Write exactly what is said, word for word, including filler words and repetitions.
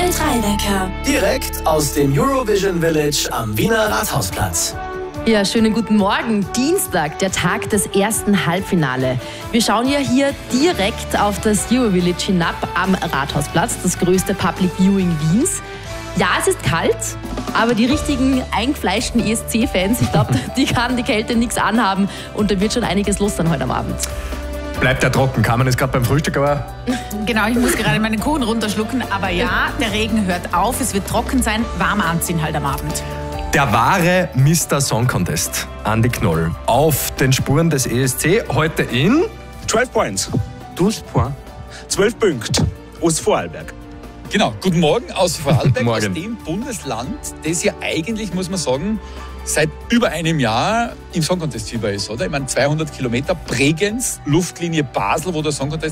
mit Rheinecker. Direkt aus dem Eurovision Village am Wiener Rathausplatz. Ja, schönen guten Morgen. Dienstag, der Tag des ersten Halbfinale. Wir schauen ja hier direkt auf das Eurovillage hinab am Rathausplatz, das größte Public Viewing Wiens. Ja, es ist kalt, aber die richtigen eingefleischten E S C-Fans, ich glaube, die kann die Kälte nichts anhaben und da wird schon einiges los sein heute am Abend. Bleibt ja trocken, kann man das gerade beim Frühstück, aber... Genau, ich muss gerade meinen Kuchen runterschlucken, aber ja, der Regen hört auf, es wird trocken sein, warm anziehen halt am Abend. Der wahre Mister Song Contest, Andi Knoll, auf den Spuren des E S C, heute in... zwölf Points. zwölf Points. zwölf Punkte aus Vorarlberg. Genau, guten Morgen aus Vorarlberg, Morgen. aus dem Bundesland, das ja eigentlich, muss man sagen, seit über einem Jahr im Song Contest Fieber ist, oder? Ich meine, zweihundert Kilometer, Bregenz, Luftlinie Basel, wo der Song Contest